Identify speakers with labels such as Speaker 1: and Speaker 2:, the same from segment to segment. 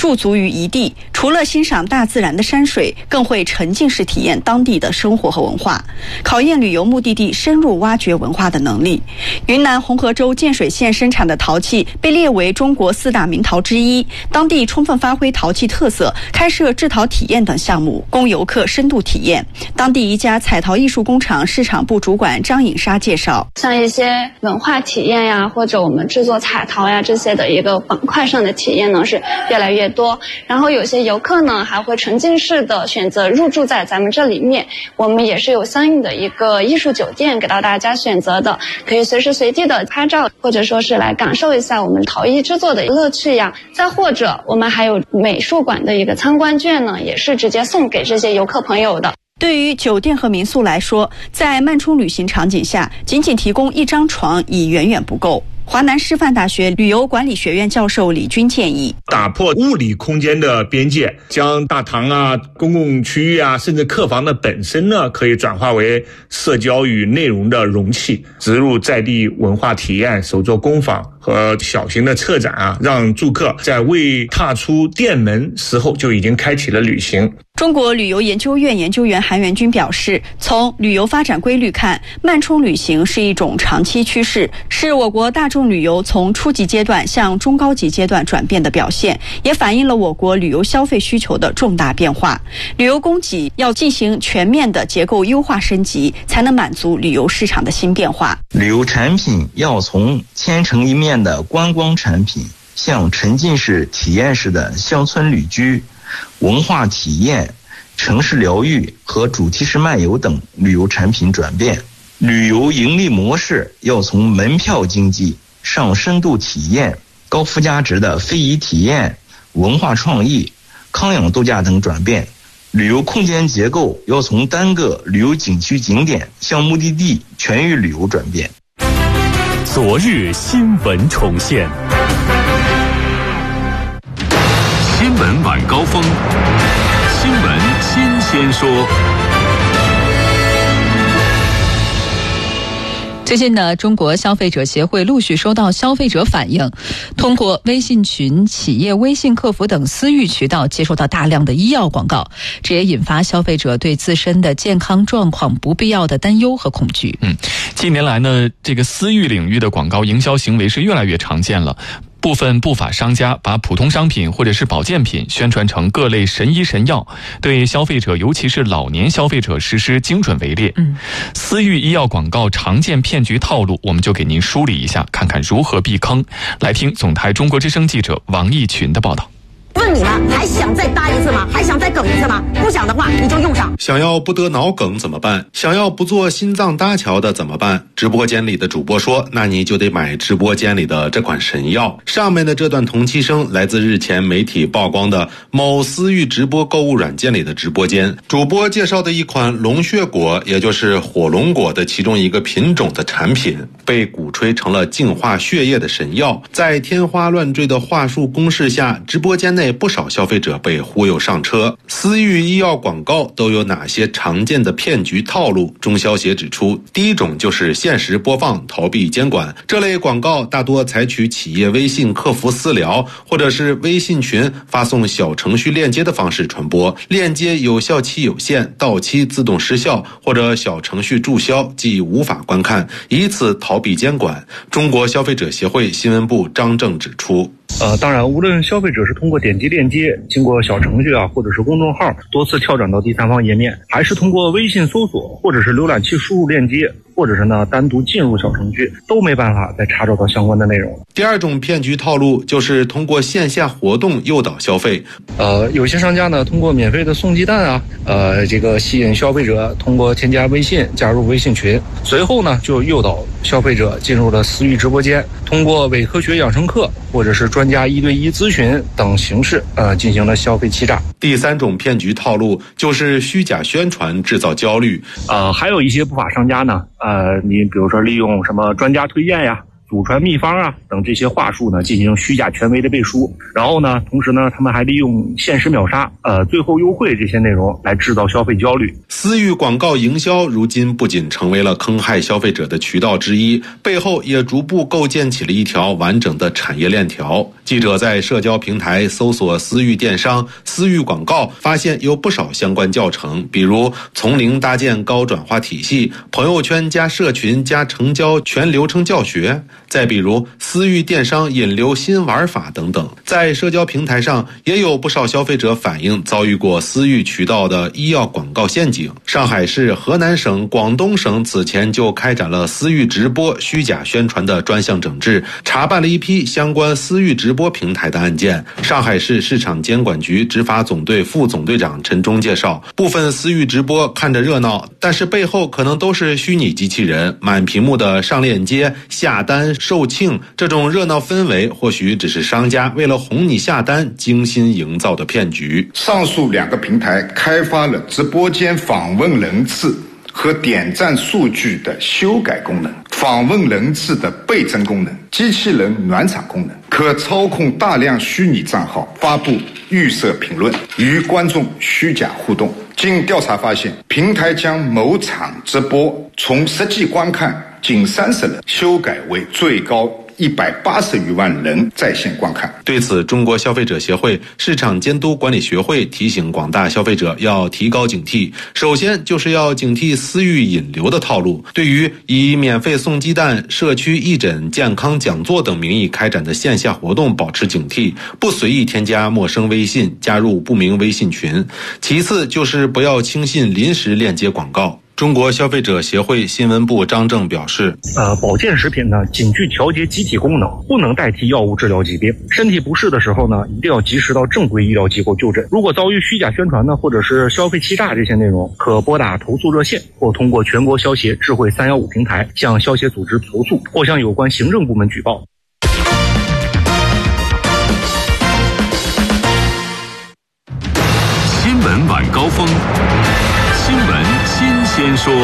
Speaker 1: 驻足于一地，除了欣赏大自然的山水，更会沉浸式体验当地的生活和文化，考验旅游目的地深入挖掘文化的能力。云南红河州建水县生产的陶器被列为中国4大名陶之一，当地充分发挥陶器特色，开设制陶体验等项目，供游客深度体验。当地一家彩陶艺术工厂市场部主管张颖莎介绍，
Speaker 2: 像一些文化体验呀，或者我们制作彩陶呀这些的一个板块上的体验呢是越来越多，然后有些游客呢还会沉浸式的选择入住在咱们这里面，我们也是有相应的一个艺术酒店给到大家选择的，可以随时随地的拍照，或者说是来感受一下我们陶艺制作的乐趣呀。再或者我们还有美术馆的一个参观券呢，也是直接送给这些游客朋友的。
Speaker 1: 对于酒店和民宿来说，在慢充旅行场景下，仅仅提供1张床已远远不够。华南师范大学旅游管理学院教授李军建议，
Speaker 3: 打破物理空间的边界，将大堂啊、公共区域啊，甚至客房的本身呢，可以转化为社交与内容的容器，植入在地文化体验、手作工坊和小型的策展啊，让住客在未踏出店门时候就已经开启了旅行。
Speaker 1: 中国旅游研究院研究员韩元军表示，从旅游发展规律看，慢充旅行是一种长期趋势，是我国大众旅游从初级阶段向中高级阶段转变的表现，也反映了我国旅游消费需求的重大变化。旅游供给要进行全面的结构优化升级，才能满足旅游市场的新变化。
Speaker 4: 旅游产品要从千城一面的观光产品，向沉浸式体验式的乡村旅居、文化体验、城市疗愈和主题式漫游等旅游产品转变。旅游盈利模式要从门票经济上深度体验、高附加值的非遗体验、文化创意、康养度假等转变。旅游空间结构要从单个旅游景区景点向目的地全域旅游转变。
Speaker 5: 昨日新闻重现，新闻晚高峰，新闻新鲜说。
Speaker 6: 最近呢，中国消费者协会陆续收到消费者反映，通过微信群、企业微信客服等私域渠道接收到大量的医药广告，这也引发消费者对自身的健康状况不必要的担忧和恐惧。
Speaker 7: 近年来呢，这个私域领域的广告营销行为是越来越常见了。部分不法商家把普通商品或者是保健品宣传成各类神医神药，对消费者尤其是老年消费者实施精准围猎。私域医药广告常见骗局套路，我们就给您梳理一下，看看如何避坑。来听总台中国之声记者王义群的报道。
Speaker 8: 问你们还想再搭一次吗？还想再梗一次吗？不想的话你就用上。
Speaker 9: 想要不得脑梗怎么办？想要不做心脏搭桥的怎么办？直播间里的主播说，那你就得买直播间里的这款神药。上面的这段同期声来自日前媒体曝光的某私域直播购物软件里的直播间，主播介绍的一款龙血果，也就是火龙果的其中一个品种的产品，被鼓吹成了净化血液的神药。在天花乱坠的话术攻势下，直播间内不少消费者被忽悠上车。私域医药广告都有哪些常见的骗局套路？中消协指出，第一种就是限时播放，逃避监管。这类广告大多采取企业微信客服私聊或者是微信群发送小程序链接的方式传播，链接有效期有限，到期自动失效，或者小程序注销即无法观看，以此逃避监管。中国消费者协会新闻部张正指出，
Speaker 10: 当然，无论消费者是通过点击链接，经过小程序或者是公众号多次跳转到第三方页面，还是通过微信搜索或者是浏览器输入链接，或者是单独进入小程序，都没办法再查找到相关的内容。
Speaker 9: 第二种骗局套路就是通过线下活动诱导消费。
Speaker 10: 有些商家呢，通过免费的送鸡蛋这个吸引消费者通过添加微信加入微信群，随后呢就诱导消费者进入了私域直播间，通过伪科学养生课或者是专家1对1咨询等形式进行了消费欺诈。
Speaker 9: 第三种骗局套路就是虚假宣传制造焦虑。
Speaker 10: 还有一些不法商家呢，你比如说利用什么专家推荐呀， 祖传秘方啊等这些话术呢进行虚假权威的背书，然后呢，同时呢，他们还利用限时秒杀、最后优惠这些内容来制造消费焦虑。
Speaker 9: 私域广告营销如今不仅成为了坑害消费者的渠道之一，背后也逐步构建起了一条完整的产业链条。记者在社交平台搜索私域电商、私域广告，发现有不少相关教程，比如从零搭建高转化体系、朋友圈加社群加成交全流程教学，再比如私域电商引流新玩法等等。在社交平台上也有不少消费者反映遭遇过私域渠道的医药广告陷阱。上海市、河南省、广东省此前就开展了私域直播虚假宣传的专项整治，查办了一批相关私域直播平台的案件。上海市市场监管局执法总队副总队长陈忠介绍，部分私域直播看着热闹，但是背后可能都是虚拟机器人，满屏幕的上链接、下单、售罄，这种热闹氛围或许只是商家为了哄你下单精心营造的骗局。
Speaker 11: 上述2个平台开发了直播间访问人次和点赞数据的修改功能、访问人次的倍增功能、机器人暖场功能，可操控大量虚拟账号发布预设评论，与观众虚假互动。经调查发现，平台将某场直播从实际观看仅30人修改为最高180余万人在线观看。
Speaker 9: 对此，中国消费者协会市场监督管理学会提醒广大消费者要提高警惕。首先就是要警惕私域引流的套路，对于以免费送鸡蛋、社区义诊、健康讲座等名义开展的线下活动保持警惕，不随意添加陌生微信，加入不明微信群。其次就是不要轻信临时链接广告。中国消费者协会新闻部张正表示，
Speaker 10: 保健食品呢仅具调节机体功能，不能代替药物治疗疾病。身体不适的时候呢，一定要及时到正规医疗机构就诊。如果遭遇虚假宣传呢，或者是消费欺诈这些内容，可拨打投诉热线，或通过全国消协智慧315平台向消协组织投诉，或向有关行政部门举报。
Speaker 5: 新闻晚高峰，新闻新鲜说。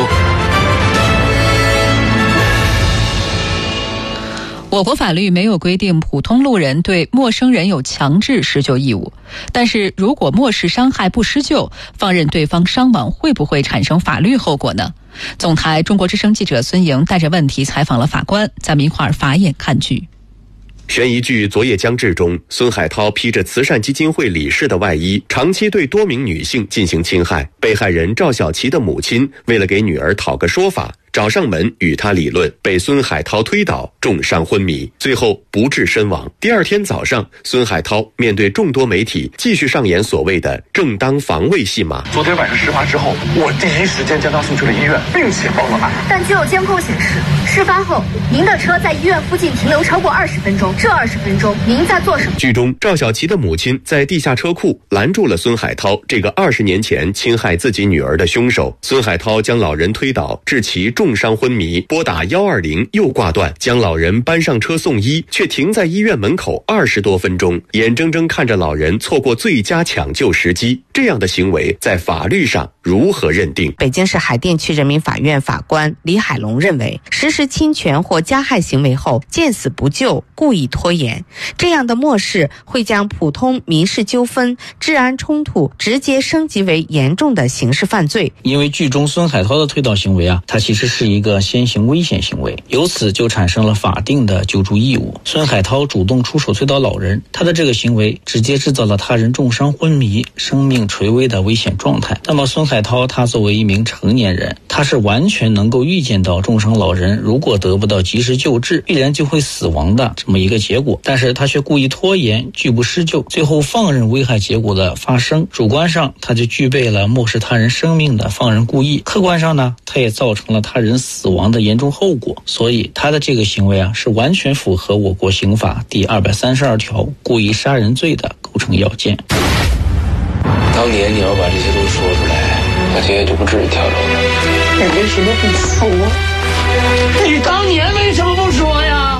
Speaker 6: 我国法律没有规定普通路人对陌生人有强制施救义务，但是如果漠视伤害不施救，放任对方伤亡，会不会产生法律后果呢？总台中国之声记者孙莹带着问题采访了法官，咱们一块儿法眼看剧。
Speaker 12: 悬疑剧《昨夜将至》中，孙海涛披着慈善基金会理事的外衣，长期对多名女性进行侵害。被害人赵小琪的母亲为了给女儿讨个说法，找上门与他理论，被孙海涛推倒，重伤昏迷，最后不治身亡。第二天早上，孙海涛面对众多媒体继续上演所谓的正当防卫戏码。
Speaker 13: 昨天晚上事发之后，我第一时间将他送去了医院，并且报了案。
Speaker 14: 但据有监控显示，事发后您的车在医院附近停留超过20分钟，这20分钟您在做什么？
Speaker 12: 剧中赵小琪的母亲在地下车库拦住了孙海涛这个20年前侵害自己女儿的凶手。孙海涛将老人推倒，致其重伤昏迷，拨打120又挂断，将老人搬上车送医，却停在医院门口20多分钟，眼睁睁看着老人错过最佳抢救时机。这样的行为在法律上如何认定？
Speaker 15: 北京市海淀区人民法院法官李海龙认为，实施侵权或加害行为后见死不救，故意拖延，这样的漠视会将普通民事纠纷、治安冲突直接升级为严重的刑事犯罪。
Speaker 16: 因为剧中孙海涛的推倒行为它其实是一个先行危险行为，由此就产生了法定的救助义务。孙海涛主动出手推倒老人，他的这个行为直接制造了他人重伤昏迷、生命垂危的危险状态。那么孙海涛他作为一名成年人，他是完全能够预见到重伤老人如果得不到及时救治，必然就会死亡的这么一个结果，但是他却故意拖延，拒不施救，最后放任危害结果的发生。主观上他就具备了漠视他人生命的放任故意，客观上呢，他也造成了他人死亡的严重后果，所以他的这个行为是完全符合我国刑法第232条故意杀人罪的构成要件。
Speaker 17: 当年你要把这些都说出来，我今天就不至于跳楼了。
Speaker 14: 你为什么不说？
Speaker 17: 你当年为什么不说呀？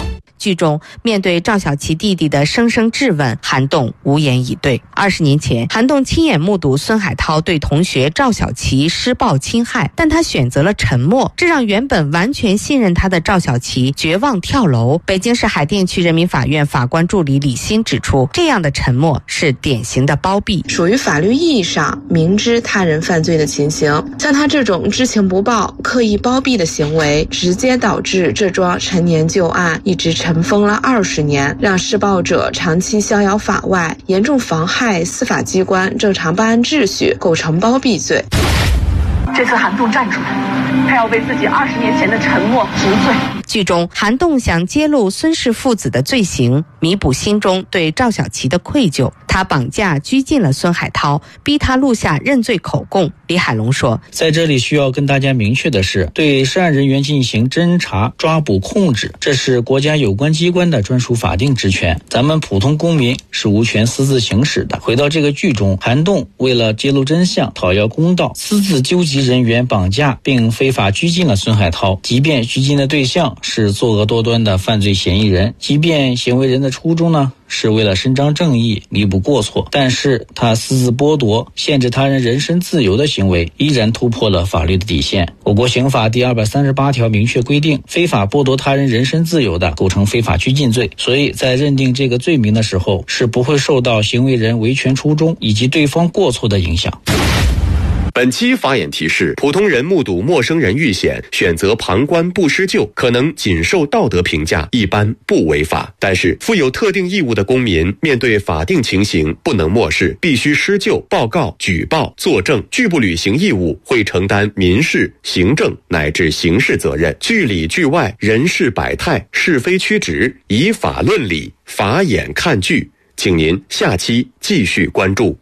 Speaker 15: 剧中面对赵小琪弟弟的声声质问，韩栋无言以对。20年前，韩栋亲眼目睹孙海涛对同学赵小琪施暴侵害，但他选择了沉默，这让原本完全信任他的赵小琪绝望跳楼。北京市海淀区人民法院法官助理李欣指出，这样的沉默是典型的包庇，
Speaker 18: 属于法律意义上明知他人犯罪的情形。像他这种知情不报、刻意包庇的行为，直接导致这桩陈年旧案一直尘封了20年，让施暴者长期逍遥法外，严重妨害司法机关正常办案秩序，构成包庇罪。
Speaker 8: 这次韩栋站出来，他要为自己20年前的沉默赎罪。
Speaker 15: 剧中，韩栋想揭露孙氏父子的罪行，弥补心中对赵小琪的愧疚。他绑架拘禁了孙海涛，逼他录下认罪口供。李海龙说，
Speaker 16: 在这里需要跟大家明确的是，对涉案人员进行侦查、抓捕、控制，这是国家有关机关的专属法定职权，咱们普通公民是无权私自行使的。回到这个剧中，韩栋为了揭露真相、讨要公道，私自纠集人员绑架并非法拘禁了孙海涛，即便拘禁的对象是作恶多端的犯罪嫌疑人，即便行为人的初衷呢是为了伸张正义、弥补过错，但是他私自剥夺、限制他人人身自由的行为依然突破了法律的底线。我国刑法第238条明确规定，非法剥夺他人人身自由的，构成非法拘禁罪。所以在认定这个罪名的时候，是不会受到行为人维权初衷以及对方过错的影响。
Speaker 12: 本期法眼提示：普通人目睹陌生人遇险，选择旁观不施救，可能仅受道德评价，一般不违法。但是，负有特定义务的公民，面对法定情形不能漠视，必须施救、报告、举报、作证，拒不履行义务，会承担民事、行政乃至刑事责任。剧里剧外，人事百态，是非曲直，以法论理，法眼看剧。请您下期继续关注。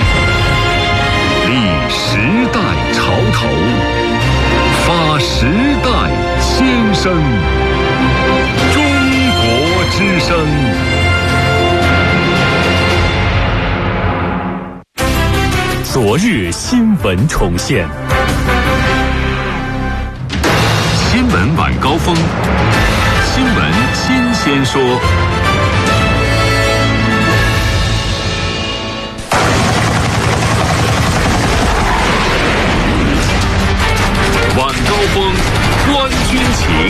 Speaker 5: 时代潮头，发时代先声，中国之声。昨日新闻重现，新闻晚高峰，新闻新鲜说。晚高峰，观军情。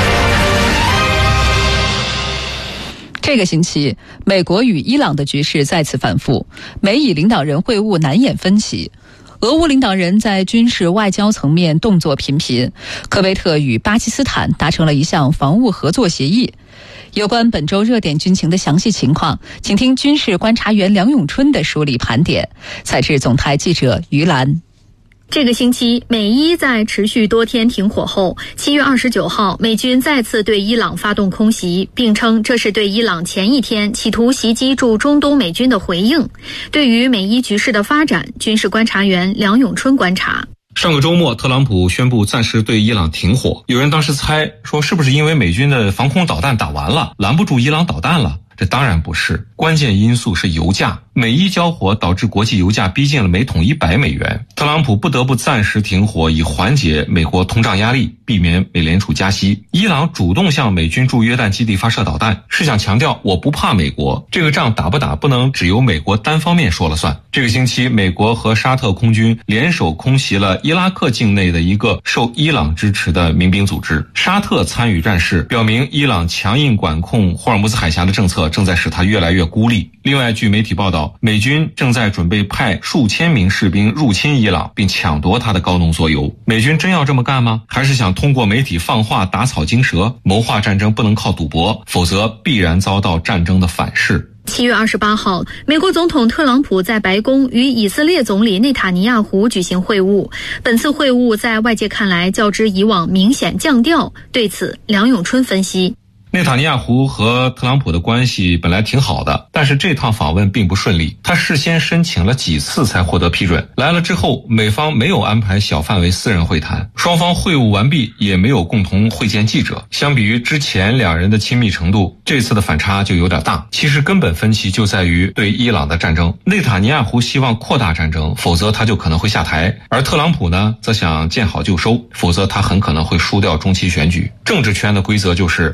Speaker 6: 这个星期，美国与伊朗的局势再次反复，美以领导人会晤难掩分歧。俄乌领导人在军事外交层面动作频频，科威特与巴基斯坦达成了一项防务合作协议。有关本周热点军情的详细情况，请听军事观察员梁永春的梳理盘点。采制总台记者于兰。
Speaker 19: 这个星期，美伊在持续多天停火后，7月29号，美军再次对伊朗发动空袭，并称这是对伊朗前一天企图袭击驻中东美军的回应。对于美伊局势的发展，军事观察员梁永春观察。
Speaker 20: 上个周末，特朗普宣布暂时对伊朗停火，有人当时猜说是不是因为美军的防空导弹打完了，拦不住伊朗导弹了？这当然不是，关键因素是油价。美伊交火导致国际油价逼近了每桶100美元，特朗普不得不暂时停火，以缓解美国通胀压力，避免美联储加息。伊朗主动向美军驻约旦基地发射导弹，是想强调我不怕美国，这个仗打不打不能只由美国单方面说了算。这个星期，美国和沙特空军联手空袭了伊拉克境内的一个受伊朗支持的民兵组织。沙特参与战事，表明伊朗强硬管控霍尔木兹海峡的政策正在使他越来越孤立。另外，据媒体报道，美军正在准备派数千名士兵入侵伊朗，并抢夺他的高浓缩铀。美军真要这么干吗？还是想通过媒体放话打草惊蛇？谋划战争不能靠赌博，否则必然遭到战争的反噬。
Speaker 19: 7月28号，美国总统特朗普在白宫与以色列总理内塔尼亚胡举行会晤。本次会晤在外界看来较之以往明显降调，对此梁永春分析。
Speaker 20: 内塔尼亚胡和特朗普的关系本来挺好的，但是这趟访问并不顺利。他事先申请了几次才获得批准，来了之后，美方没有安排小范围私人会谈，双方会晤完毕也没有共同会见记者。相比于之前两人的亲密程度，这次的反差就有点大。其实根本分歧就在于对伊朗的战争。内塔尼亚胡希望扩大战争，否则他就可能会下台；而特朗普呢，则想见好就收，否则他很可能会输掉中期选举。政治圈的规则就是力不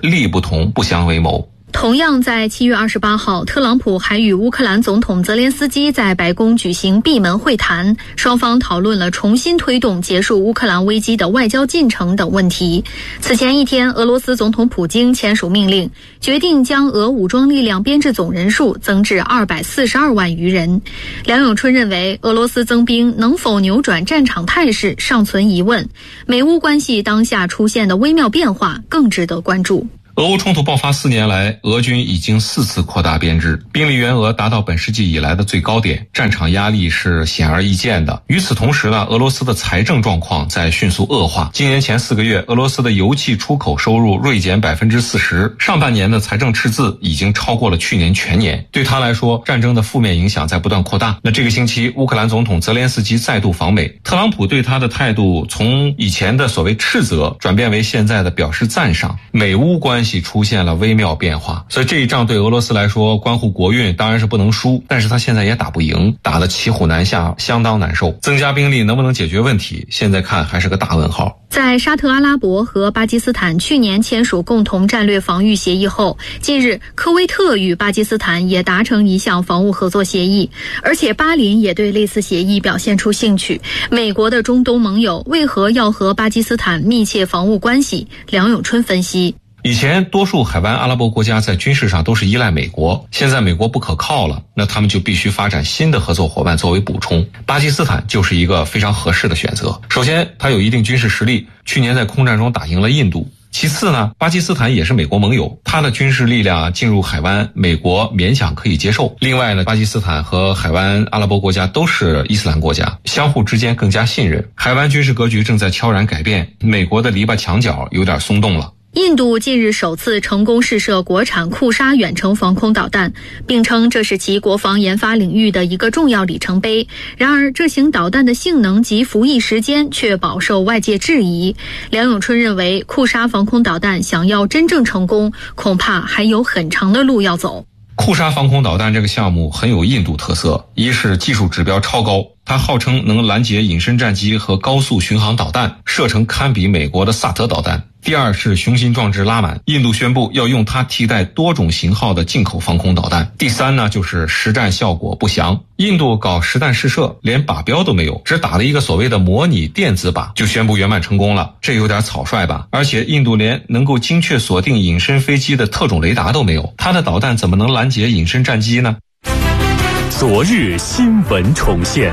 Speaker 20: 同不相为谋。
Speaker 19: 同样在7月28号，特朗普还与乌克兰总统泽连斯基在白宫举行闭门会谈，双方讨论了重新推动结束乌克兰危机的外交进程等问题。此前一天，俄罗斯总统普京签署命令，决定将俄武装力量编制总人数增至242万余人。梁永春认为，俄罗斯增兵能否扭转战场态势尚存疑问，美乌关系当下出现的微妙变化更值得关注。
Speaker 20: 俄乌冲突爆发4年来，俄军已经4次扩大编制，兵力员额达到本世纪以来的最高点，战场压力是显而易见的。与此同时呢，俄罗斯的财政状况在迅速恶化。今年前4个月，俄罗斯的油气出口收入锐减40%，上半年的财政赤字已经超过了去年全年。对他来说，战争的负面影响在不断扩大。那这个星期，乌克兰总统泽连斯基再度访美，特朗普对他的态度从以前的所谓斥责转变为现在的表示赞赏，美乌关系出现了微妙变化。所以这一仗对俄罗斯来说关乎国运，当然是不能输，但是他现在也打不赢，打得骑虎难下，相当难受。增加兵力能不能解决问题，现在看还是个大问号。
Speaker 19: 在沙特阿拉伯和巴基斯坦去年签署共同战略防御协议后，近日科威特与巴基斯坦也达成一项防务合作协议，而且巴林也对类似协议表现出兴趣。美国的中东盟友为何要和巴基斯坦密切防务关系？梁永春分析。
Speaker 20: 以前多数海湾阿拉伯国家在军事上都是依赖美国，现在美国不可靠了，那他们就必须发展新的合作伙伴作为补充。巴基斯坦就是一个非常合适的选择。首先，它有一定军事实力，去年在空战中打赢了印度。其次呢，巴基斯坦也是美国盟友，它的军事力量进入海湾，美国勉强可以接受。另外呢，巴基斯坦和海湾阿拉伯国家都是伊斯兰国家，相互之间更加信任。海湾军事格局正在悄然改变，美国的篱笆墙角有点松动了。
Speaker 19: 印度近日首次成功试射国产库沙远程防空导弹，并称这是其国防研发领域的一个重要里程碑。然而，这型导弹的性能及服役时间却饱受外界质疑。梁永春认为，库沙防空导弹想要真正成功，恐怕还有很长的路要走。
Speaker 20: 库沙防空导弹这个项目很有印度特色，一是技术指标超高，它号称能拦截隐身战机和高速巡航导弹，射程堪比美国的萨德导弹。第二是雄心壮志拉满，印度宣布要用它替代多种型号的进口防空导弹。第三呢，就是实战效果不详，印度搞实弹试射连靶标都没有，只打了一个所谓的模拟电子靶就宣布圆满成功了，这有点草率吧。而且印度连能够精确锁定隐身飞机的特种雷达都没有，它的导弹怎么能拦截隐身战机呢？
Speaker 5: 昨日新闻重现。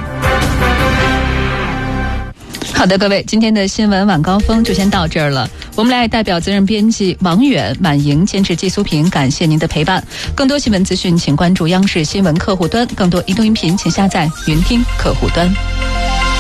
Speaker 6: 好的，各位，今天的新闻晚高峰就先到这儿了。我们来代表责任编辑王远、满莹、监制季苏平，感谢您的陪伴。更多新闻资讯，请关注央视新闻客户端；更多移动音频，请下载云听客户端。